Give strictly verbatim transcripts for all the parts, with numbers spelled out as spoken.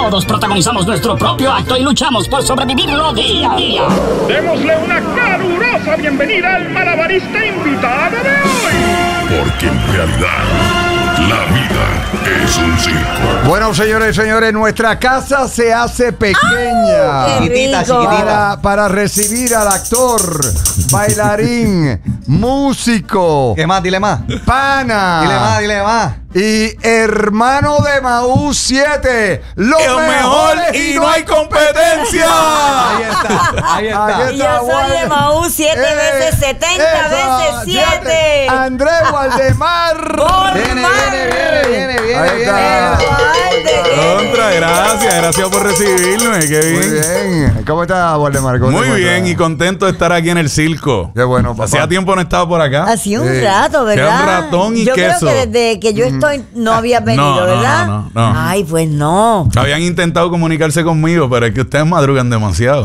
Todos protagonizamos nuestro propio acto y luchamos por sobrevivirlo día a día. Démosle una calurosa bienvenida al malabarista invitado de hoy. Porque en realidad, la vida es un circo. Bueno, señores y señores, nuestra casa se hace pequeña. ¡Ay, qué Chiquitita, rico! chiquitita. Para, para recibir al actor, bailarín, músico, ¿Qué más? Dile más. pana Dile más, dile más. y hermano de Maú siete. Lo ¡Es mejor y no hay competencia! Ahí está, ahí está. Ahí Y yo soy de Maú siete veces setenta veces siete. Andrés Waldemar. Por Viene, viene, viene, viene, viene, Ahí viene. está. Contra, gracias, gracias por recibirme, qué Muy bien. bien. ¿Cómo está Waldemar? ¿Cómo te Muy encuentras? bien y contento de estar aquí en el circo. Qué bueno, papá. Hacía tiempo no estaba por acá. Hacía un Sí. rato, ¿verdad? Sea un ratón y yo queso. creo que desde que yo estoy no había venido, No, no, ¿verdad? no, no, no. Ay, pues no. Habían intentado comunicarse conmigo, pero es que ustedes madrugan demasiado.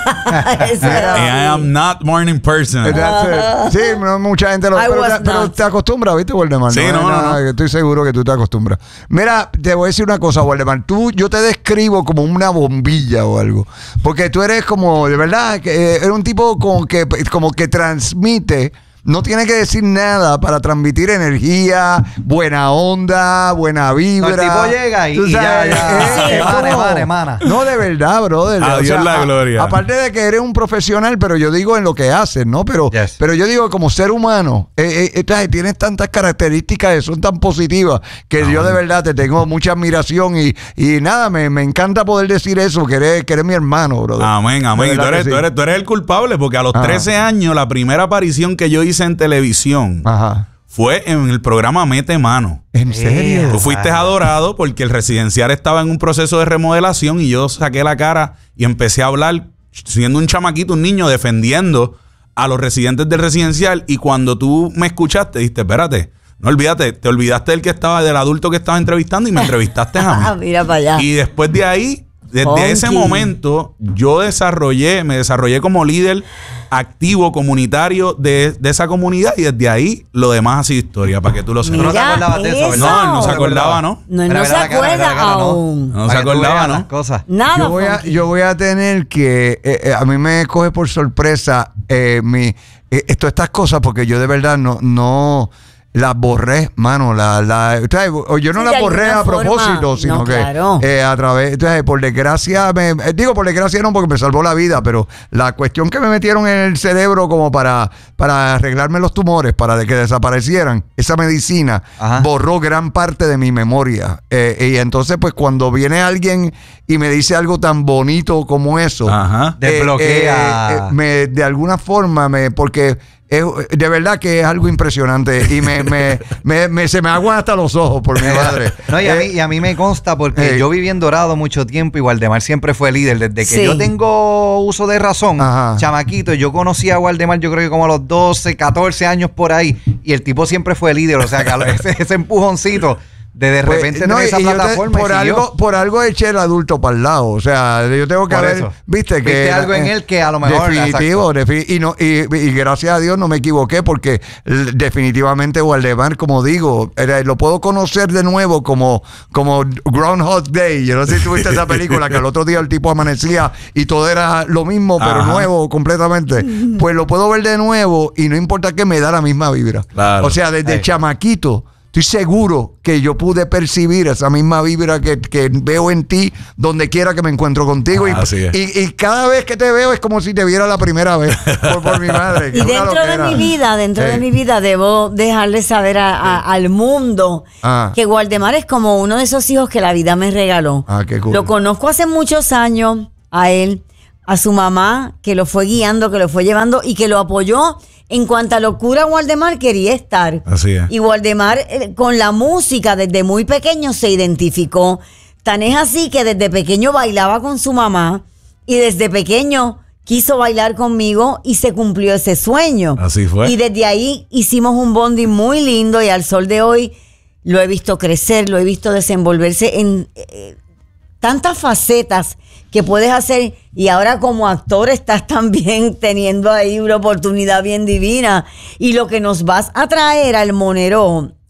Eso And era- I am not morning person. That's it. Sí, no, mucha gente lo I pero, was te, pero not. te acostumbras, ¿viste, Waldemar? Sí, es no, no, nada, no. Estoy seguro que tú te acostumbras. Mira, te voy a decir una cosa, Waldemar. Tú, yo te describo como una bombilla o algo. Porque tú eres como, de verdad, que eh, eres un tipo como que, como que transmite. No tiene que decir nada para transmitir energía, buena onda, buena vibra. No, el tipo llega y- Tú y ya, sabes, ya. es- Sí. es Emana, como- emana, emana. No, de verdad, brother. A Dios la a- gloria. Aparte de que eres un profesional, pero yo digo en lo que haces, ¿no? Pero, Yes. pero yo digo como ser humano, eh, eh, entonces, tienes tantas características que son tan positivas que yo de verdad te tengo mucha admiración y, y nada, me, me encanta poder decir eso, que eres, que eres mi hermano, brother. Amén, amén. De Y tú verdad eres, que tú, sí. eres, tú eres el culpable porque a los Ajá. trece años, la primera aparición que yo hice en televisión Ajá. fue en el programa Mete Mano. ¿En serio? Tú fuiste adorado porque el residencial estaba en un proceso de remodelación y yo saqué la cara y empecé a hablar siendo un chamaquito, un niño, defendiendo a los residentes del residencial. Y cuando tú me escuchaste, dijiste, espérate, no olvídate, te olvidaste del que estaba, del adulto que estaba entrevistando y me entrevistaste a Ah, mí. mira para allá. Y después de ahí, desde Funky. ese momento, yo desarrollé, me desarrollé como líder activo, comunitario de, de esa comunidad y desde ahí lo demás ha sido historia, para que tú lo sepas. no te Mira acordabas de eso, eso. ¿verdad? No, él no se acordaba, ¿no? No, él Mira, no mira se la cara, acuerda mira la cara, no. aún. No se Para que tú acordaba, veas ¿no? las cosas. Nada. Yo voy, a, Funky. yo voy a tener que, eh, eh, a mí me coge por sorpresa eh, mi, eh, esto, estas cosas porque yo de verdad no, no las borré, mano. La, la, o sea, o yo no Sí, las de borré alguna a propósito, forma. sino No, que claro. eh, a través, entonces, por desgracia, me, eh, digo por desgracia no porque me salvó la vida, pero la cuestión que me metieron en el cerebro como para, para arreglarme los tumores, para de que desaparecieran, esa medicina Ajá. borró gran parte de mi memoria. Eh, y entonces, pues cuando viene alguien y me dice algo tan bonito como eso, Ajá. eh, Desbloquea. eh, eh, me, de alguna forma, me, porque es, de verdad que es algo impresionante y me, me, me, me- se me aguan hasta los ojos por mi madre. No, y a, mí, Eh, y a mí me consta porque eh. yo viví en Dorado mucho tiempo y Waldemar siempre fue líder. Desde que Sí. yo tengo uso de razón, Ajá. chamaquito, yo conocí a Waldemar yo creo que como a los doce, catorce años por ahí. Y el tipo siempre fue líder. O sea, que a lo- ese, ese empujoncito de de pues, repente no, tener esa y yo te- plataforma. y por, siguió. algo, por algo eché el adulto para el lado. O sea, yo tengo que Por haber, eso. viste que Viste algo en él que a lo mejor, definitivo, defi- y no y, y gracias a Dios no me equivoqué porque l- definitivamente Waldemar, como digo, era- lo puedo conocer de nuevo como como Groundhog Day. Yo no sé si tuviste esa película que al otro día el tipo amanecía y todo era lo mismo pero Ajá. nuevo completamente. Pues lo puedo ver de nuevo y no importa que me da la misma vibra. Claro. O sea, desde Ay. chamaquito. Estoy seguro que yo pude percibir esa misma vibra que, que veo en ti donde quiera que me encuentro contigo. Y, Así es. y, y cada vez que te veo es como si te viera la primera vez. Por, por mi madre. que Y es una dentro de loquera. mi vida, dentro Sí. de mi vida, debo dejarle saber a- a- al mundo Ah. que Waldemar es como uno de esos hijos que la vida me regaló. Ah, qué cool. Lo conozco hace muchos años, a él, a su mamá, que lo fue guiando, que lo fue llevando y que lo apoyó en cuanta locura Waldemar quería estar. Así es. Y Waldemar eh, con la música desde muy pequeño se identificó. Tan es así que desde pequeño bailaba con su mamá y desde pequeño quiso bailar conmigo y se cumplió ese sueño. Así fue. Y desde ahí hicimos un bonding muy lindo y al sol de hoy lo he visto crecer, lo he visto desenvolverse en eh, tantas facetas que puedes hacer y ahora como actor estás también teniendo ahí una oportunidad bien divina y lo que nos vas a traer al Monero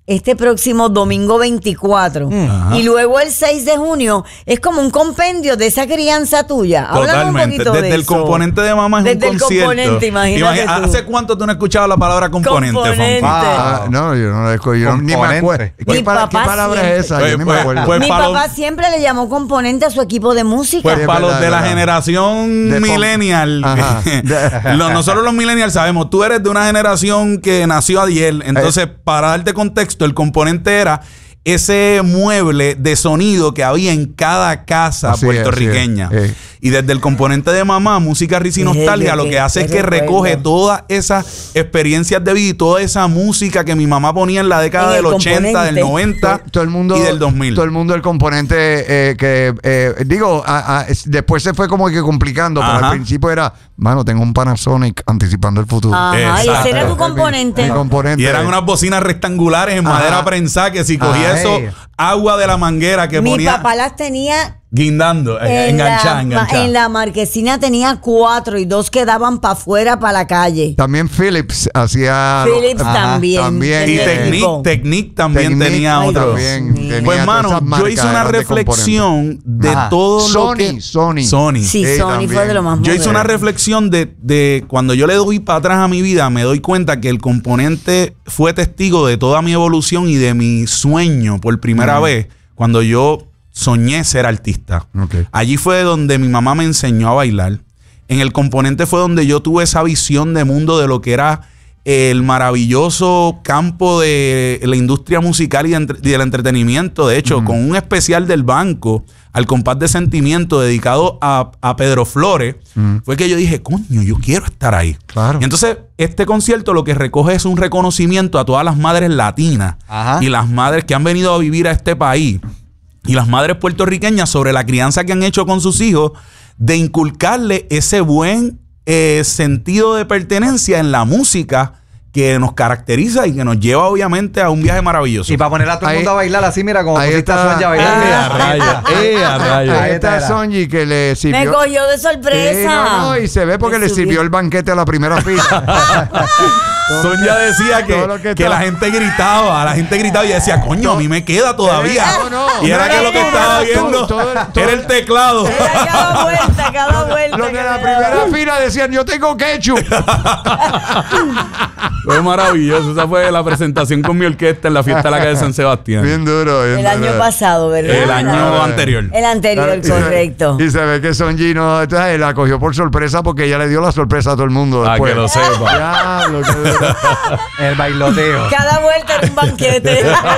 este próximo domingo veinticuatro. Ajá. Y luego el seis de junio es como un compendio de esa crianza tuya. Háblame un Totalmente. poquito Desde de el eso. componente de mamá es Desde un el concierto. componente, imagínate tú. ¿Hace cuánto tú no has escuchado la palabra componente, Componente. Fonky? Ah, no, yo no la escucho. Yo ni me Componente. acuerdo. ¿Qué, Mi para- ¿qué papá palabra siempre- es esa? Pues, yo ni pues, me acuerdo. pues, Mi pa' papá los- siempre le llamó componente a su equipo de música. Pues Sí, es para los verdad, de es la verdad. generación De pop. millennial, Ajá. lo- nosotros los millennials sabemos, tú eres de una generación que nació ayer, entonces para darte contexto, el componente era ese mueble de sonido que había en cada casa Así es, puertorriqueña. así es. Eh. Y desde el componente de mamá, música, risa y Qué nostalgia, bello, lo que qué- hace es qué que recuerdo. recoge todas esas experiencias de vida y toda esa música que mi mamá ponía en la década En el del ochenta, del componente. noventa todo, todo el mundo, y del dos mil. Todo el mundo el componente eh, que eh, digo, a- a- es- después se fue como que complicando, pero Ajá. al principio era, mano, tengo un Panasonic anticipando el futuro. Ajá, y Exacto. ese era tu Mi- componente. mi componente. Y eran unas bocinas rectangulares en Ajá. madera prensada que si cogía Ay. eso, agua de la manguera que Mi ponía papá las tenía guindando, eh, en, enganchada, la, enganchada. en la marquesina, tenía cuatro y dos quedaban para afuera, para la calle. También Philips hacía. Philips Ajá, también. también. Y tenía Technic, equipo. Technic también Technic tenía Ay, otro. también Dios mío. tenía Pues, todas mano, esas yo marcas, hice una eran de reflexión de Ajá. todo lo Sony, que... Sony. Sony. Sí, Sí, Sony también. fue de lo más Yo hice moderno. una reflexión de, de cuando yo le doy para atrás a mi vida, me doy cuenta que el componente fue testigo de toda mi evolución y de mi sueño por primera vez cuando yo soñé ser artista. Ok. Allí fue donde mi mamá me enseñó a bailar. En el componente fue donde yo tuve esa visión de mundo de lo que era el maravilloso campo de la industria musical y, de entre- y del entretenimiento. De hecho, con un especial del banco, al compás de sentimiento, dedicado a, a Pedro Flores, fue que yo dije, coño, yo quiero estar ahí. Claro. Y entonces, este concierto lo que recoge es un reconocimiento a todas las madres latinas Ajá. y las madres que han venido a vivir a este país y las madres puertorriqueñas sobre la crianza que han hecho con sus hijos, de inculcarle ese buen eh, sentido de pertenencia en la música que nos caracteriza y que nos lleva obviamente a un viaje maravilloso. Y para poner a todo el Ahí- mundo a bailar así, mira, como ahí pusiste a está. Sonja a bailar. Ah. mira. ¡Eh, a raya! ¡Eh, a raya! Ahí está era. Sonji que le sirvió. Me cogió de sorpresa. Sí, no, no, y se ve porque Me le subí. sirvió el banquete a la primera fila. Sonia decía que, todo lo que que está- la gente gritaba, la gente gritaba y decía, coño, a mí me queda todavía. No, no. y era No, que lo que no, estaba no, viendo todo- todo- todo- era el teclado. Era cada vuelta, cada vuelta. Los de que la me primera daba. fila decían, yo tengo ketchup. Fue maravilloso. Esa fue la presentación con mi orquesta en la fiesta de la calle San Sebastián. Bien duro. bien El año duro. pasado, ¿verdad? El año Ah, anterior. El anterior, Y se- correcto. Y se ve que Sonji no, entonces, la cogió por sorpresa porque ella le dio la sorpresa a todo el mundo. Ah, después. que lo sepa. Ya, lo que duro. El bailoteo. Cada vuelta era un banquete.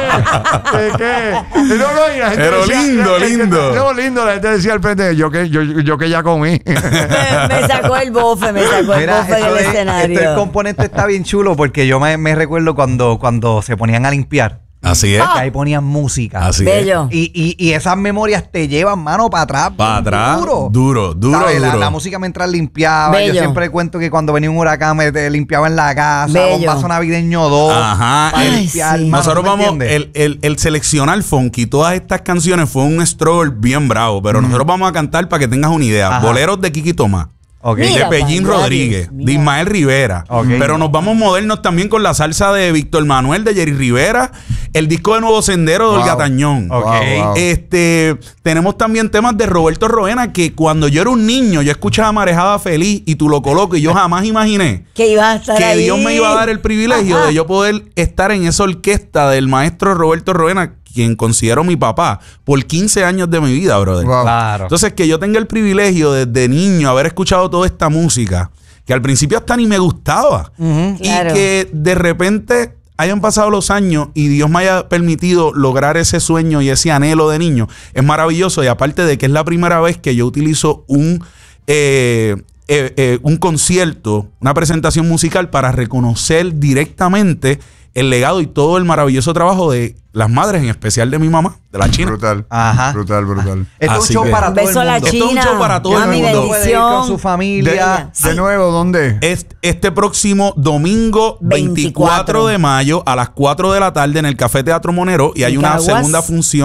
¿Qué, qué? No, no, y la gente Pero decía- lindo, la gente- lindo. No, lindo. La gente decía al frente, yo que, yo, yo que ya comí. me, me sacó el bofe, me sacó el Mira, bofe esto, del es- escenario. esto el componente está bien chulo porque yo me, me recuerdo cuando, cuando se ponían a limpiar. Así es. Que ahí ponían música. Así es. Bello. Y, y, y esas memorias te llevan mano para atrás. Para atrás. Duro. Duro, duro, ¿Sabes? La, duro. la música mientras limpiaba. Bello. Yo siempre cuento que cuando venía un huracán me te limpiaba en la casa. Bello. Bombazo navideño dos. Ajá. Para El- limpiar. sí. mano, Nosotros ¿me vamos, entiendes? el, el, el seleccionar funky, todas estas canciones fue un struggle bien bravo, pero nosotros vamos a cantar para que tengas una idea. Ajá. Boleros de Kiki Tomás. Ok. Mira, De Pellín pa' allá, Rodríguez, Dios mío. de Ismael Rivera. Ok. Pero nos vamos modernos también con la salsa de Víctor Manuel, de Jerry Rivera, el disco de Nuevo Sendero de Wow. Olga Tañón. Ok. Wow, wow. Este, tenemos también temas de Roberto Roena que cuando yo era un niño, yo escuchaba Marejada Feliz y Tú lo coloco y yo jamás imaginé Que ibas a estar que ahí. Dios me iba a dar el privilegio Ajá. de yo poder estar en esa orquesta del maestro Roberto Roena, quien considero mi papá, por quince años de mi vida, brother. Wow. Claro. Entonces, que yo tenga el privilegio desde niño haber escuchado toda esta música, que al principio hasta ni me gustaba, y Claro. que de repente hayan pasado los años y Dios me haya permitido lograr ese sueño y ese anhelo de niño, es maravilloso. Y aparte de que es la primera vez que yo utilizo un... eh, eh, eh, un concierto, una presentación musical para reconocer directamente el legado y todo el maravilloso trabajo de las madres, en especial de mi mamá, de la China. Brutal. Ajá. Brutal, brutal. Esto es un Así show que- para todo el Beso a la mundo. Esto es un China. show para todo Ah, el mi mundo. Puede ir con bendición. su familia. De, de nuevo, ¿dónde? Este, este próximo domingo veinticuatro de mayo a las cuatro de la tarde en el Café Teatro Monero y hay ¿En una Caguas? segunda función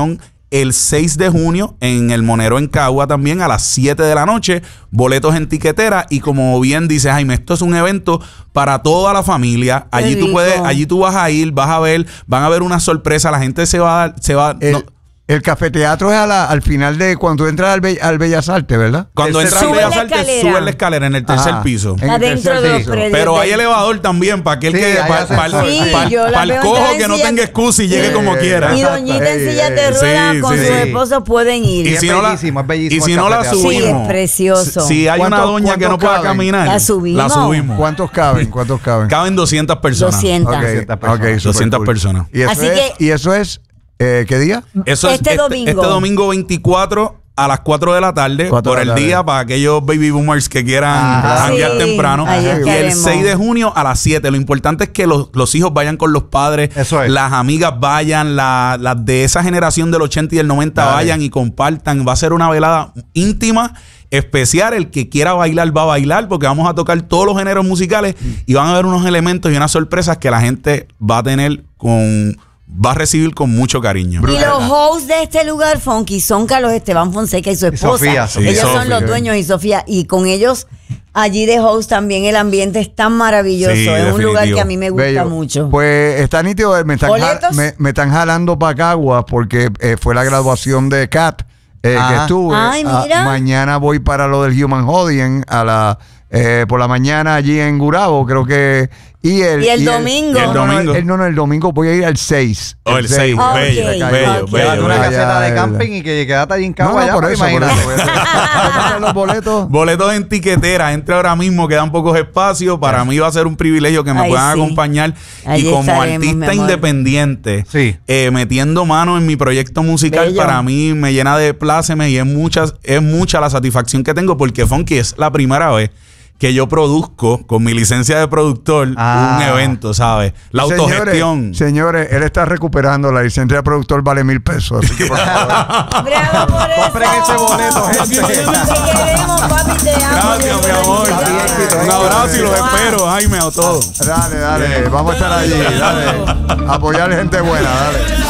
el seis de junio en el Monero en Cagua también a las siete de la noche, boletos en tiquetera y como bien dice Jaime, esto es un evento para toda la familia. Allí Qué tú rico. puedes, allí tú vas a ir, vas a ver, van a ver una sorpresa, la gente se va a dar, se va El, no, el cafeteatro es a la- al final de cuando tú entras al, Be- al Bellas Artes, ¿verdad? cuando el entras al sube Bellas la Artes, escalera. sube la escalera en el tercer Ajá. piso. En el Adentro tercer de los piso. predios. Pero hay del- elevador también para aquel Sí, que hay para ascensor. Sí, yo la veo el cojo entrar que en no silla- tenga excusa y llegue Sí, como quiera. Y Exacto. doñita en Ey, sillas de ey. ruedas Sí, con sí. sus esposos pueden ir. Y es si no la, bellísimo, es bellísimo y si el no la cafeteatro. subimos, Sí, es precioso. Si, si hay una ¿Cuántos- doña que no cuántos pueda caben? caminar, La subimos. la subimos. ¿Cuántos caben? ¿Cuántos caben? Caben doscientas personas. doscientas. Ok, doscientas ok, personas. super doscientas cool. personas. Y eso Así es, que- y eso es eh, ¿qué día? Eso es Este domingo. Este domingo veinticuatro a las cuatro de la tarde Cuatro por de el la tarde. día para aquellos baby boomers que quieran Ah, janguear sí. temprano. Ahí Y el estaremos. seis de junio a las siete. Lo importante es que los, los hijos vayan con los padres, Eso es. las amigas vayan, la- las de esa generación del ochenta y del noventa Dale. vayan y compartan. Va a ser una velada íntima, especial. El que quiera bailar va a bailar porque vamos a tocar todos los géneros musicales y van a haber unos elementos y unas sorpresas que la gente va a tener con... va a recibir con mucho cariño. Y los hosts de este lugar, Funky, son Carlos Esteban Fonseca y su esposa. Sofía, Sofía. Ellos Sí, son Sofía. los dueños y Sofía. Y con ellos, allí de host también el ambiente es tan maravilloso. Sí, es un definitivo. lugar que a mí me gusta Bello. mucho. Pues está nítido, me están, ja- ¿Boletos? me, me están jalando para Caguas porque eh, fue la graduación de Kat eh, que Ajá. estuve. Ay, Ah, mira. mañana voy para lo del Human Hodien a la eh, por la mañana allí en Gurabo, creo que. Y el, Y el domingo. Y el no, no, domingo. el, no, no, el domingo voy a ir al seis. Oh, el seis, Ah, bello, ok. bello, Ok. bello, Quédate una bello. caseta Ya, de ya, camping y que quédate allí en No, Cagua no, ya, por pues, eso, por imagínate. eso. por eso. ¿Cuántos son los boletos? Boletos en tiquetera, entre ahora mismo, quedan pocos espacios. Para mí va a ser un privilegio que me Ay, puedan sí. acompañar. Allí y como estaremos, mi artista amor. independiente, Sí. eh, metiendo mano en mi proyecto musical, Bello. para mí me llena de plácemes y es, muchas, es mucha la satisfacción que tengo porque Funky es la primera vez que yo produzco con mi licencia de productor Ah. un evento, ¿sabes? La Señores, autogestión. Señores, él está recuperando la licencia de productor, vale mil pesos. Así que por favor. Bravo por eso. Compren ese boleto, gente. Te queremos, papi, te amo. Gracias, Dios mi te amor. bendiga. bien, éxito, Un abrazo y los Wow. espero, Jaime, a todos. Dale, dale, vamos a estar allí, dale. Apoyar gente buena, dale.